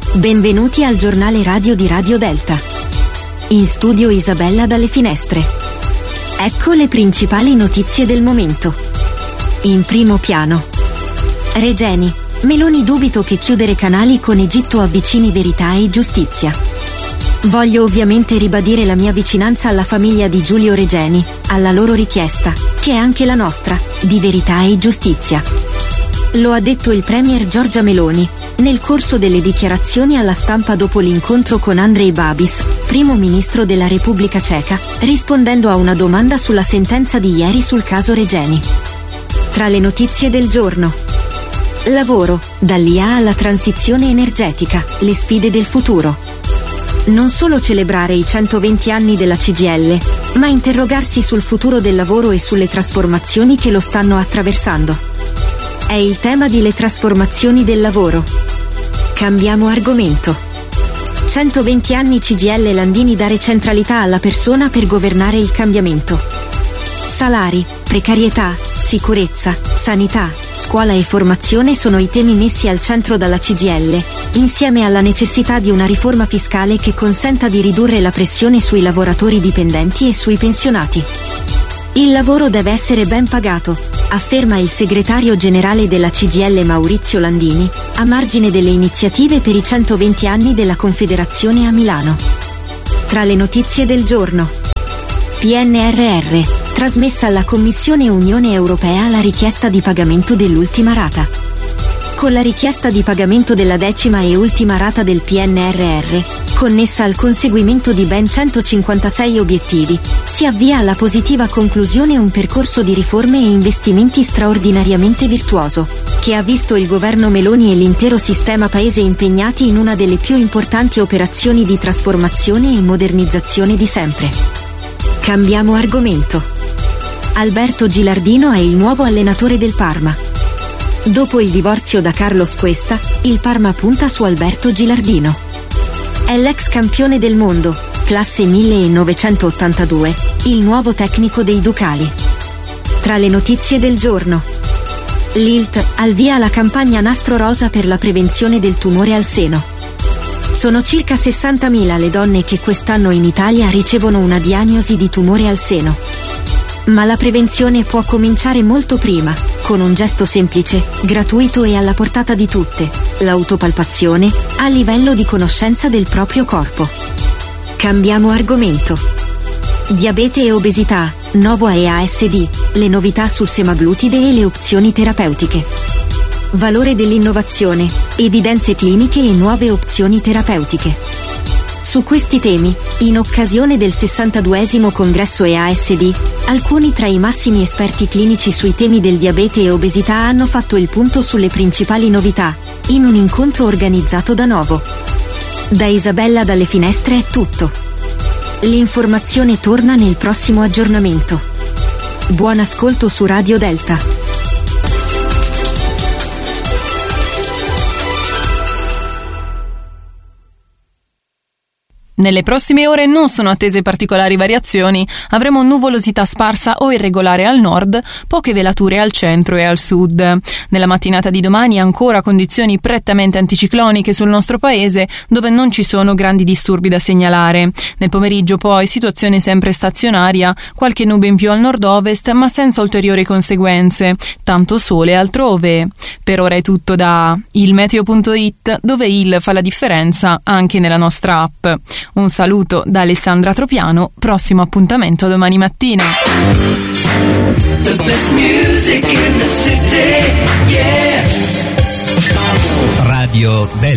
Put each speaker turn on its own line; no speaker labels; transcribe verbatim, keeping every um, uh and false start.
Benvenuti al giornale radio di Radio Delta. In studio Isabella dalle finestre. Ecco le principali notizie del momento. In primo piano. Regeni. Meloni dubito che chiudere canali con Egitto avvicini verità e giustizia. Voglio ovviamente ribadire la mia vicinanza alla famiglia di Giulio Regeni, alla loro richiesta, che è anche la nostra, di verità e giustizia. Lo ha detto il premier Giorgia Meloni, nel corso delle dichiarazioni alla stampa dopo l'incontro con Andrej Babis, primo ministro della Repubblica Ceca, rispondendo a una domanda sulla sentenza di ieri sul caso Regeni. Tra le notizie del giorno. Lavoro, dall'I A alla transizione energetica, le sfide del futuro. Non solo celebrare i centoventi anni della C G I L, ma interrogarsi sul futuro del lavoro e sulle trasformazioni che lo stanno attraversando. È il tema di Le trasformazioni del lavoro. Cambiamo argomento. centoventi anni C G I L Landini, dare centralità alla persona per governare il cambiamento. Salari, precarietà, sicurezza, sanità, scuola e formazione sono i temi messi al centro dalla C G I L, insieme alla necessità di una riforma fiscale che consenta di ridurre la pressione sui lavoratori dipendenti e sui pensionati. Il lavoro deve essere ben pagato, afferma il segretario generale della C G I L Maurizio Landini, a margine delle iniziative per i centoventi anni della Confederazione a Milano. Tra le notizie del giorno. P N R R. Trasmessa alla Commissione Unione Europea la richiesta di pagamento dell'ultima rata. Con la richiesta di pagamento della decima e ultima rata del P N R R, connessa al conseguimento di ben centocinquantasei obiettivi, si avvia alla positiva conclusione un percorso di riforme e investimenti straordinariamente virtuoso, che ha visto il governo Meloni e l'intero sistema paese impegnati in una delle più importanti operazioni di trasformazione e modernizzazione di sempre. Cambiamo argomento. Alberto Gilardino è il nuovo allenatore del Parma. Dopo il divorzio da Carlos Cuesta, il Parma punta su Alberto Gilardino. È l'ex campione del mondo, classe millenovecentottantadue, il nuovo tecnico dei Ducali. Tra le notizie del giorno. L'I L T al via la campagna Nastro Rosa per la prevenzione del tumore al seno. Sono circa sessantamila le donne che quest'anno in Italia ricevono una diagnosi di tumore al seno. Ma la prevenzione può cominciare molto prima, con un gesto semplice, gratuito e alla portata di tutte: l'autopalpazione, a livello di conoscenza del proprio corpo. Cambiamo argomento. Diabete e obesità, Novo E A S D, le novità su semaglutide e le opzioni terapeutiche. Valore dell'innovazione, evidenze cliniche e nuove opzioni terapeutiche. Su questi temi, in occasione del sessantaduesimo congresso E A S D, alcuni tra i massimi esperti clinici sui temi del diabete e obesità hanno fatto il punto sulle principali novità, in un incontro organizzato da Novo. Da Isabella dalle finestre è tutto. L'informazione torna nel prossimo aggiornamento. Buon ascolto su Radio Delta.
Nelle prossime ore non sono attese particolari variazioni, avremo nuvolosità sparsa o irregolare al nord, poche velature al centro e al sud. Nella mattinata di domani ancora condizioni prettamente anticicloniche sul nostro paese, dove non ci sono grandi disturbi da segnalare. Nel pomeriggio poi situazione sempre stazionaria, qualche nube in più al nord-ovest ma senza ulteriori conseguenze, tanto sole altrove. Per ora è tutto da ilmeteo punto it, dove il fa la differenza anche nella nostra app. Un saluto da Alessandra Tropiano, prossimo appuntamento domani mattina. The best music in the city, yeah. Radio Delta.